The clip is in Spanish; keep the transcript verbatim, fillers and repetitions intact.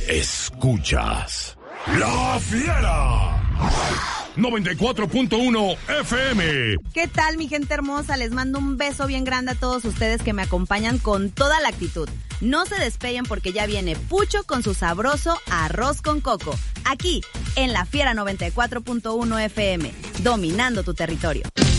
Escuchas La Fiera noventa y cuatro punto uno F M. ¿Qué tal, mi gente hermosa? Les mando un beso bien grande a todos ustedes que me acompañan con toda la actitud. No se despeguen porque ya viene Pucho con su sabroso arroz con coco. Aquí, en La Fiera noventa y cuatro punto uno F M, dominando tu territorio.